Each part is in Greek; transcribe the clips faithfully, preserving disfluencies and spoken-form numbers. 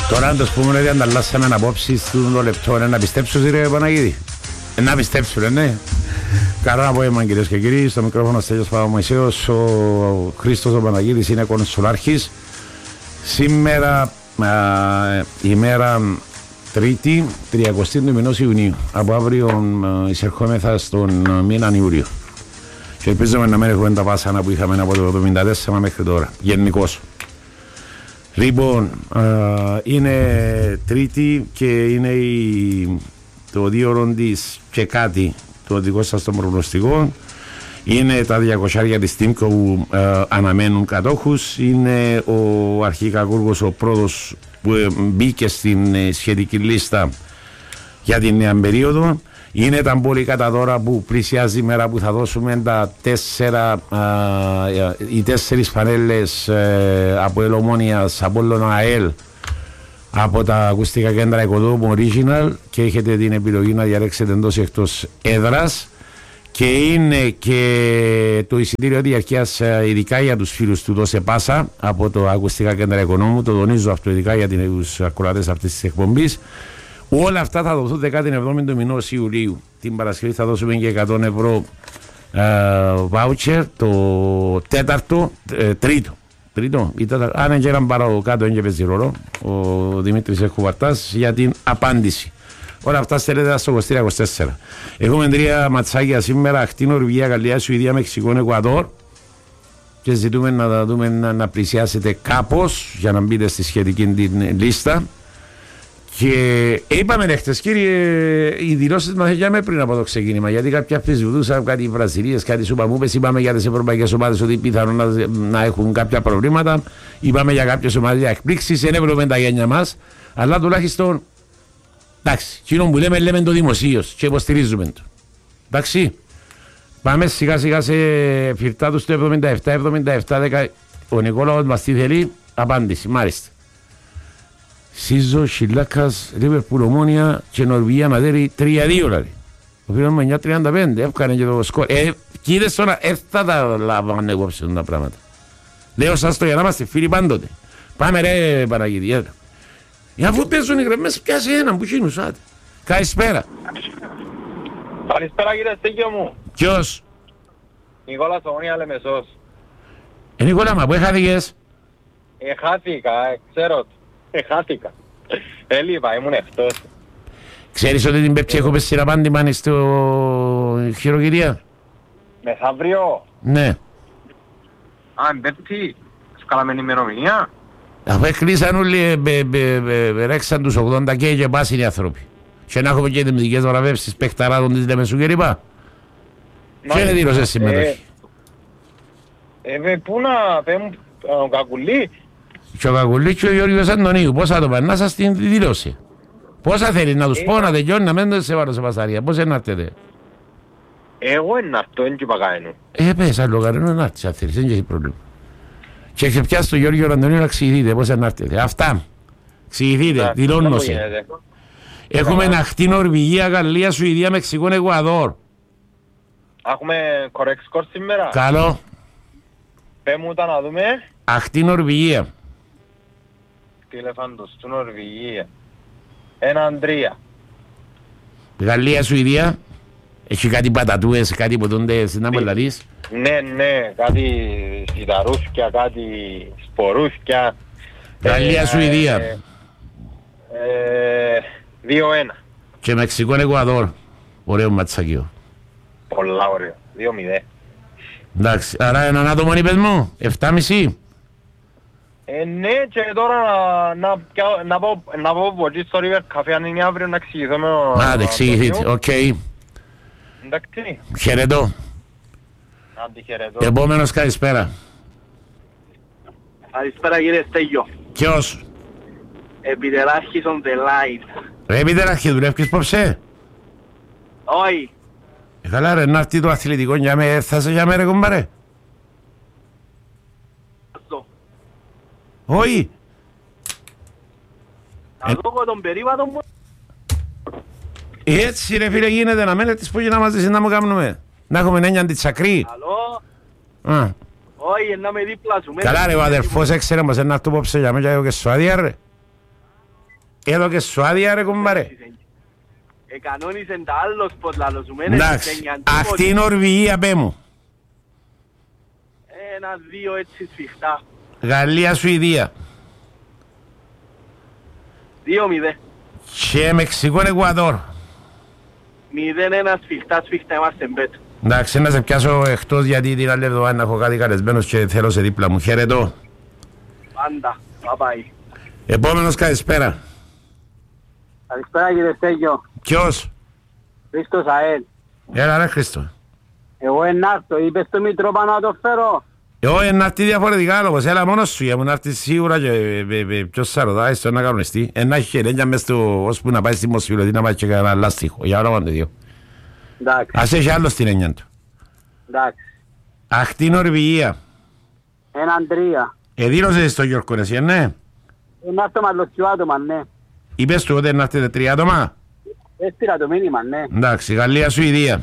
Τώρα αν το πούμε ότι ανταλλάσσαμε απόψεις του λεπτό, να πιστέψω ρε Παναγίδη. Να πιστέψω ρε, ναι. Καλό απόγευμα κυρίες και κύριοι, στο μικρόφωνο Στέλιος Παπαμωυσέος, ο Χρήστος ο Παναγίδης είναι κονσουλάρχης. Σήμερα α, ημέρα Τρίτη, τριάντα του μηνός Ιουνίου. Από αύριο εισερχόμεθα στον μήνα Ιούλιο. Και ελπίζουμε να μην έχουμε τα πάσανα που είχαμε από το εβδομήντα τέσσερα μέχρι τώρα, γενικώς. Λοιπόν, α, είναι Τρίτη και είναι η, το δύο ώρων της και κάτι το δικό σας των προγνωστικών. Είναι τα διακοσάρια της ΤΙΜΚΟ που α, αναμένουν κατόχους. Είναι ο αρχικακούργος, ο πρώτος που ε, μπήκε στην ε, σχετική λίστα για την νέα περίοδο. Είναι τα μπολικά δώρα που πλησιάζει η μέρα που θα δώσουμε τα τέσσερα, α, οι τέσσερις πανέλες ε, από Ελομόνιας, από Απόλλωνα ΑΕΛ, από τα ακουστικά κέντρα Οικοδόμου Original, και έχετε την επιλογή να διαλέξετε εντός ή εκτός έδρας. Και είναι και το εισιτήριο διαρκείας ειδικά για τους φίλους του Δώσε Πάσα από το ακουστικά κέντρα Οικονόμου. Το τονίζω αυτό ειδικά για τους ακροατές αυτής της εκπομπής. Όλα αυτά θα δοθούν δεκαεπτά του μηνός Ιουλίου. Την Παρασκευή θα δώσουμε και εκατό ευρώ voucher. Το τέταρτο, ε, τρίτο. Τρίτο, ή τέταρτο. Αν και έναν παρά κάτω, δεν παίζει ρόλο. Ο Δημήτρης Εκουβαρτάς για την απάντηση. Όλα αυτά στέλνετε στο είκοσι τρία είκοσι τέσσερα. Έχουμε τρία ματσάκια σήμερα. Αχτή, Νορβηγία, Γαλλία, Σουηδία, Μεξικό, Εκουαδόρ. Και ζητούμε να τα δούμε να, να πλησιάσετε κάπως για να μπείτε στη σχετική την λίστα. Και είπαμε χτες, κύριε, οι δηλώσεις μας έγιναν πριν από το ξεκίνημα. Γιατί κάποιοι αμφισβητούσαν κάτι οι Βραζιλίες, κάτι σουπαμούπες. Είπαμε για τις ευρωπαϊκές ομάδες ότι πιθανόν να, να έχουν κάποια προβλήματα. Είπαμε για κάποιες ομάδες για εκπλήξεις. Δεν έβλεπε τα γένια μας. Αλλά τουλάχιστον, εντάξει, εκείνο που λέμε, λέμε το δημοσίως και υποστηρίζουμε το. Εντάξει. Πάμε σιγά σιγά σε φυρτά του στο εβδομήντα επτά εβδομήντα επτά δέκα. Ο Νικόλαος μας τι θέλει, απάντηση. Μάλιστα. Σίζο, Σιλάκας, Λίβερπουλ, Ομόνια και Νορβηγία Μαδέρι τρία δύο δηλαδή. Ο φίλος μου εννιά τριάντα πέντε, έφκανε και το σκορ. Ε, κύριε Σόνα, έφτα τα λάβανε υπόψη τα πράγματα. Λέω σας το για να είμαστε φίλοι πάντοτε. Πάμε ρε Παναγίδη, έλα. Αφού παίζουν οι γραμμές, πιάσε έναν που γίνουν, άντε. Καλησπέρα. Καλησπέρα κύριε Στέγιο μου. Ποιος? Νικόλας Ομόνια Λεμεσός. Ε, Νικόλα, μα πού έχαθηκες? Εχάθηκα, ξέρω το. Εχάθηκα. Έλειπα, ήμουν εκτός. Ξέρεις ότι την Πέπτη έχω πέσει απάντημα στο χειρουργυρία? Μεθαύριο. Ναι. Α, Πέπτη. Σου κάναμε ημερομηνία. Αφού έκλεισαν όλοι, ρέξαν τους ογδόντα και και πάσουν οι άνθρωποι. Και να έχουμε και τις μυθικές βραβεύσεις παιχταράδων της Λεμεσού και λοιπά. Και είναι δήλωσες συμμετοχή. Ε, πού να, πέ μου, ο Κακουλή. Και ο Κακουλής και ο Γιώργος Αντωνίου, πώς θα το πάνε, να σας την δηλώσει. Πόσα θέλει να τους πω να τελειώνει, να μην σε βάλω σε πασαρία, πώς ενάρτετε? Εγώ ενάρτω, δεν είπα κανέναν. Ε, πες, άλλο κανέναν ενάρτης αν θέλεις, δεν έχει πρόβλημα. Και έχει πιάσει τον Γιώργο Αντωνίου να εξηγηθείτε, πώς ενάρτετε. Αυτά, εξηγηθείτε, δηλώνωσε. Έχουμε αχτή, Νορβηγία, Γαλλία, Σουηδία, Μεξικό, Εκουαδόρ. Έχουμε correct score σήμερα. Καλό. Πέ μου τα να δούμε. Αχτή, Νορβηγία. Τηλεφάντος του Νορβηγία. Έναν τρία. Γαλλία, Σουηδία. Έχει κάτι πατατούες, κάτι ποτούντες να μου λαδείς. Ναι, ναι, κάτι σιταρούσκια, κάτι σπορούσκια. Γαλλία, Σουηδία. Ε, ε, δύο ένα. Και Μεξικό, Εκουαδόρ. Ωραίο ματσακείο. Πολλά ωραίο. δύο μηδέν. Εντάξει, άρα έναν άτομο είπες μου, επτά και μισή. Ε, ναι, και τώρα να, να, να πω, να πω ποτέ στο River Café αν είναι αύριο να εξηγηθώ με ο... Άντε, εξηγηθείτε, οκ. Εντάξει. Χαιρετώ. Άντε, χαιρετώ. Επόμενος, καλησπέρα. Καλησπέρα κύριε Στέγιο. Ποιος? Επιτελάρχης on the line. Ρε Επιτελάρχη, δουλεύκεις πόψε? Όχι. Ε, καλά ρε, να έρθει το αθλητικό για με, έρθασε για με ρε κομπάρε. Όχι. Θα δω τον περίπατο μου. Έτσι ρε φίλε γίνεται να μένετε τις που γίνα μαζί να μου κάνουμε. Να έχουμε έννοια αντιτσακρή. Καλό. Α. Όχι, να με δίπλα σου. Καλά ρε ο αδερφός έξερε μας να έρθει πόψε για μένα και εγώ και σου άδεια ρε. Εδώ και σου άδεια ρε κουμπάρε. Εκανόνισεν τα άλλος πως λαλωσουμένες. Εντάξει, αυτή η Νορβηγία πέ μου. Ένα-δύο έτσι σφιχτά. Γαλλία, Σουηδία. Δύο μηδέν. Και Μεξικό, Εκουαδόρ. Μηδέν ένα σφιχτά σφιχτά είμαστε μπέτ. Εντάξει, να σε πιάσω εκτός γιατί την άλλη εβδομάδα έχω κάτι καλεσμένος και θέλω σε δίπλα μου. Χαιρετώ. Πάντα. Bye-bye. Επόμενος καλησπέρα. Καλησπέρα κύριε Στέγιο. Ποιος? Χρήστος ΑΕΛ. Έλα ρε Χρήστο. Εγώ ενάρτω, είπες το Μητρόπα να το φέρω. Εγώ ενάρτη διαφορετικά λόγος, έλα μόνος σου για μου να έρθει σίγουρα και ποιος θα ρωτάει στο να κανονιστεί. Ένα έχει χερένια μες στο ώσπου να πάει στη Μοσφιλωτή να πάει και κανένα λάστιχο, για όνομα του δύο. Εντάξει. Ας έχει άλλο στην έννοια του. Εντάξει. Αχτή Νορβηγία. Έναν τρία. Εδήλωσες στο Γιώργο εσύ, ναι. Ενάρτω μαλλοτσιό άτομα, ναι. Είπες του ότι ενάρτετε τρία άτομα. Έστειρα το μήνυμα, ναι. Εντάξει, Γαλλία, Σουηδία.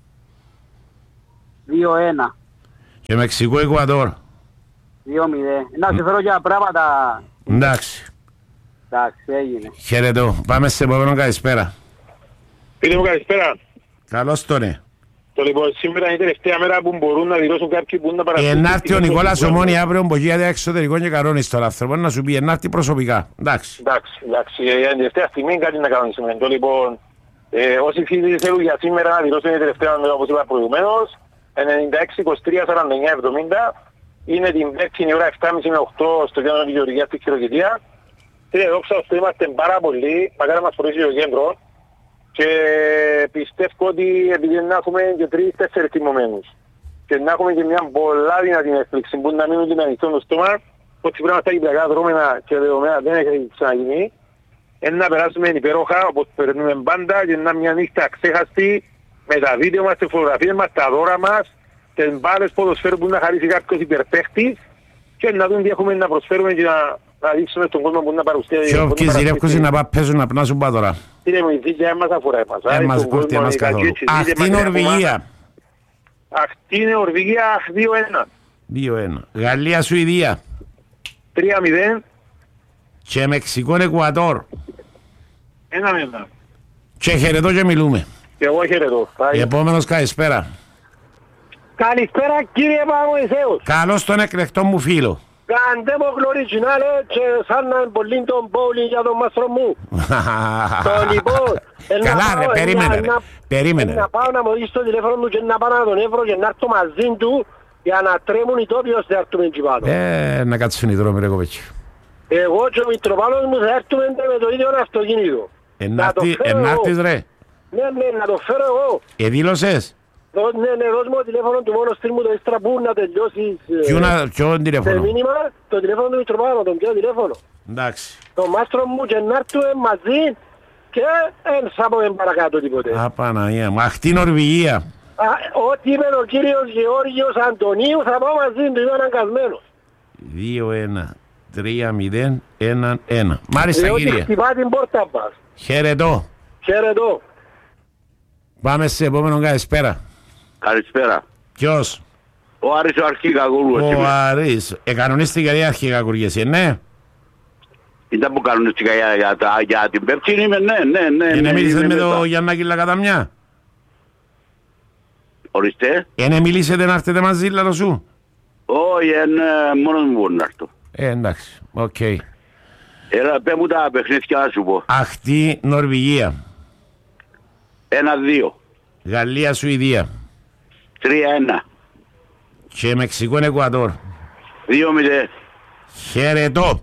Δύο ένα. Και Μεξικό, Εκουαδόρ. Δύο μηδέν. Να σε φέρω για πράγματα. Εντάξει. Εντάξει, έγινε. Χαιρετώ. Πάμε σε επόμενο καλησπέρα. Πείτε μου καλησπέρα. Καλώς το ναι. Το λοιπόν, σήμερα είναι η τελευταία μέρα που μπορούν να δηλώσουν κάποιοι που να παρακολουθούν. Ενάρτη ο Νικόλας Ομόνη αύριο που γίνεται εξωτερικό και κανόνις τώρα. Θέλω να σου πει ενάρτη προσωπικά. Εντάξει. Εντάξει, εντάξει. Για την τελευταία στιγμή κάτι να κανονίσουμε. Το λοιπόν, ε, όσοι φίλοι θέλουν για σήμερα να δηλώσουν την τελευταία μέρα όπως είπα προηγουμένως, ενενήντα έξι είκοσι τρία σαράντα εννιά εβδομήντα, είναι την πέμπτη ώρα επτά και μισή με οκτώ στο κέντρο της Γεωργίας στη Χειροκητία. Κύριε Δόξα, αυτό είμαστε πάρα πολύ, μακάρι μας προήσει το κέντρο. Και πιστεύω ότι επειδή να έχουμε και τρεις-τέσσερις τιμωμένους και να έχουμε και μια πολλά δυνατή έκπληξη που να μείνουν και με ανοιχτό το στόμα, ότι πρέπει να στα κυπριακά δρόμενα και δεδομένα δεν έχει ξαναγίνει, είναι να περάσουμε υπέροχα όπως περνούμε πάντα και να μια νύχτα ξέχαστη με τα βίντεο μας, τις φωτογραφίες μας, τα δώρα μας, τις μπάλες ποδοσφαίρου που να χαρίσει κάποιος υπερπαίχτης και να δούμε τι έχουμε να προσφέρουμε και να, να δείξουμε στον κόσμο που να παρουσιάζει. Και όποιοι ζηλεύκουσαν να παίζουν να πνάσουν πάτωρα. Είναι μου η δίκαια μας αφορά εμάς. Εμάς κόρτη, εμάς καθόλου. Αχτή Νορβηγία. Αχτή Νορβηγία δύο ένα. δύο ένα. Γαλλία, Σουηδία. τρία μηδέν. Και Μεξικό, Εκουαδόρ. ένα μηδέν. Και χαιρετώ και μιλούμε. Και εγώ χαιρετώ. Επόμενος καλησπέρα. Καλησπέρα κύριε Παπαμωυσέους. Καλώς τον εκλεκτό μου φίλο. Καντέμο γλωριτσινάλε και σαν να εμπολύν τον πόλη για τον μάστρο μου. Το λοιπόν. Καλά ρε, περίμενε ρε. Περίμενε ρε. Να πάω να μου δεις το τηλέφωνο του και να πάω να τον έβρω και να έρθω μαζί του για να τρέμουν οι τόποι ώστε να έρθουμε εκεί πάνω. Ε, να κάτσουν οι δρόμοι ρε κοπέτσι. Εγώ και ο Μητροπάνος μου θα έρθουμε με το ίδιο αυτοκίνητο. Ενάρτης ρε. Ναι, ναι, να το φέρω εγώ. Εδήλωσες. Ναι, ναι, δώσ' μου το τηλέφωνο του μόνο στριμ μου το ύστερα που να τελειώσεις. Ποιον τηλέφωνο? Σε μήνυμα, το τηλέφωνο του Μητροπάνου, τον πιο τηλέφωνο. Εντάξει. Το μάστρο μου και να έρθουμε μαζί και δεν θα πούμε παρακάτω τίποτε. Α, Παναγία μου. Αχτή Νορβηγία. Ό,τι είπε ο κύριος Γεώργιος Αντωνίου θα πάω μαζί του, είμαι αναγκασμένος. δύο ένα. τρία μηδέν ένα ένα. Μάλιστα κύριε. Διότι χτυπά την πόρτα μας. Χαιρετώ. Χαιρετώ. Πάμε σε επόμενο καλησπέρα. Καλησπέρα. Ποιος? Ο Άρης ο Αρχικακούργος. Ο Άρης. Εκανονίστηκε η αρχικακουργέση, ναι. Ήταν που κανονίστηκα για, για, για, για την Πέπτη, είμαι, ναι, ναι, ναι. Είναι ναι, μίλησες με το τον Γιάννακη Λακαταμιά. Ορίστε. Είναι μιλήσετε να έρθετε μαζί, λαρό σου. Όχι, είναι μόνος μου μπορεί να έρθω. Ε, εντάξει, οκ. Okay. Έλα, πέ μου τα παιχνίδια να σου πω. Αχτή Νορβηγία. Ένα-δύο. Γαλλία, Σουηδία. Τρία-ένα. Και Μεξικό, Εκουαδόρ. Δύο μηδέν. Χαιρετώ.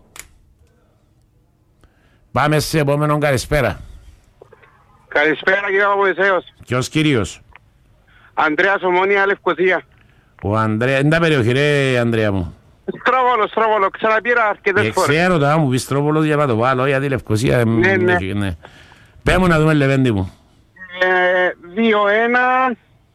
Πάμε σε επόμενον καλησπέρα. Καλησπέρα κύριε Παπαμωυσέους. Ποιος κύριος? Ανδρέας Ομόνια, Λευκοσία. Ο Ανδρέας, είναι τα περιοχή ρε Ανδρέα μου. Στρόβολο, Στρόβολο, ξαναπήρα αρκετές φορές. Ξέρω τώρα μου πεις Τρόπολος για να το βάλω, γιατί Λευκοσία. Ναι, ναι. ναι. Πες μου να δούμε Λεβέντη μου. δύο ένα.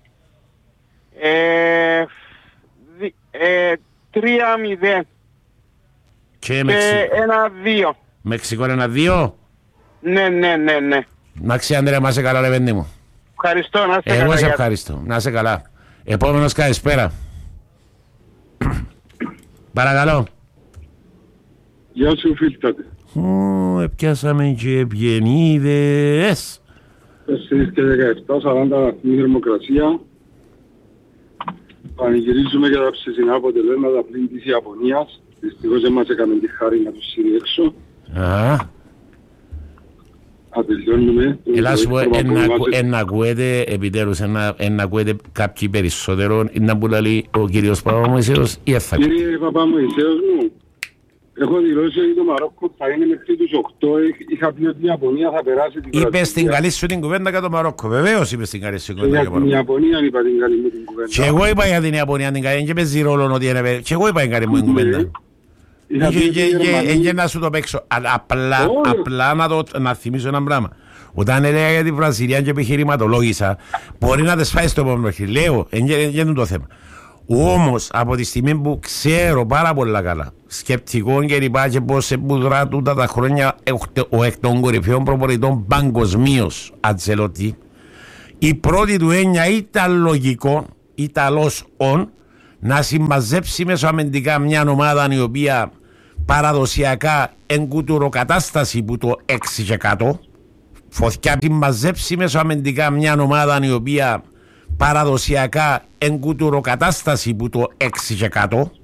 τρία μηδέν. Και ένα δύο. Μεξικό ένα δύο. Ναι, ναι, ναι, ναι. Να ξέρει Ανδρέα, να είσαι καλά Λεβέντη μου. Ευχαριστώ, να είστε καλά. Εγώ σε ευχαριστώ, να είσαι καλά. Επόμενος καλησπέρα. Παρακαλώ. Γεια σου φίλτατε. Ω, πιάσαμε και πιενίδες. τέσσερα και δεκαεπτά, σαράντα βαθμοί θερμοκρασία. Πανηγυρίζουμε για τα ψησινά αποτελέσματα πλην της Ιαπωνίας. Δυστυχώς δεν μας έκαμε τη χάρη να τους σύρει έξω. Α, Ατελειώνουμε. ελά σου πω, εν ακούετε επιτέλους, εν ακούετε κάποιοι περισσότερο, είναι που λέει ο κύριος Παπαμωυσέος ή θα ακούτε. Κύριε Παπαμωυσέος μου, έχω δηλώσει ότι το Μαρόκο θα είναι μέχρι τους οκτώ. Είχα πει ότι η Ιαπωνία θα περάσει την Βραζιλία. Είπες την καλή σου την κουβέντα για το Μαρόκο. Βεβαίως είπες την καλή σου την κουβέντα για Για το την Μαρόκο. Ιαπωνία είπα την καλή μου την κουβέντα. Και εγώ είπα για την Ιαπωνία την καλή, και παίζει ρόλο ότι είναι. Και εγώ είπα την καλή μου την κουβέντα. Είχα πει ότι η Γερμανία- Και να σου το παίξω. Αλλά απλά, Όχι. απλά να, το, να θυμίσω ένα πράγμα. Όταν έλεγα για την Βραζιλία και επιχειρηματολόγησα, μπορεί να τις φάει στο επόμενο χείλη. Λέω, δεν το θέμα. Όμως, από τη στιγμή που ξέρω πάρα πολλά καλά, σκεπτικό και λοιπά και πώς εμπουδρά τούτα τα χρόνια ο εκ των κορυφαίων προπονητών παγκοσμίως Αντσελότη, η πρώτη του έννοια ήταν λογικό, Ιταλός ον, να συμμαζέψει μεσοαμεντικά μια ομάδα η οποία παραδοσιακά εγκουτουροκατάσταση που το έξι και κάτω, φωτιά την μαζέψει μεσοαμεντικά μια ομάδα η οποία παραδοσιακά εγκουτουροκατάσταση που το έξι και κάτω,